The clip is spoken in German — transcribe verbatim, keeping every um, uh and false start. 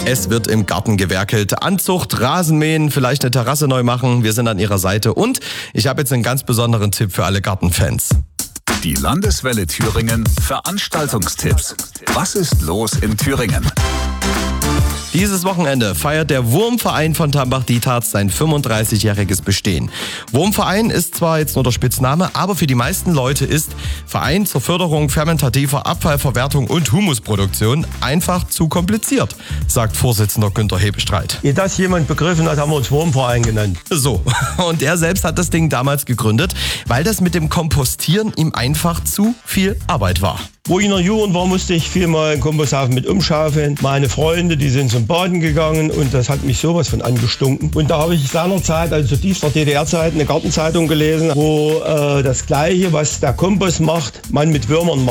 Es wird im Garten gewerkelt. Anzucht, Rasenmähen, vielleicht eine Terrasse neu machen. Wir sind an Ihrer Seite. Und ich habe jetzt einen ganz besonderen Tipp für alle Gartenfans. Die Landeswelle Thüringen Veranstaltungstipps. Was ist los in Thüringen? Dieses Wochenende feiert der Wurmverein von Tambach-Dietharz sein fünfunddreißigjähriges Bestehen. Wurmverein ist zwar jetzt nur der Spitzname, aber für die meisten Leute ist Verein zur Förderung fermentativer Abfallverwertung und Humusproduktion einfach zu kompliziert, sagt Vorsitzender Günter Hebestreit. Ehe das jemand begriffen hat, haben wir uns Wurmverein genannt. So, und er selbst hat das Ding damals gegründet, weil das mit dem Kompostieren ihm einfach zu viel Arbeit war. Wo ich in der Jugend war, musste ich viel mal einen Komposthafen mit umschaufeln. Meine Freunde, die sind zum Baden gegangen und das hat mich sowas von angestunken. Und da habe ich seinerzeit, also zu tiefster D D R-Zeit, eine Gartenzeitung gelesen, wo äh, das Gleiche, was der Kompost macht, man mit Würmern macht.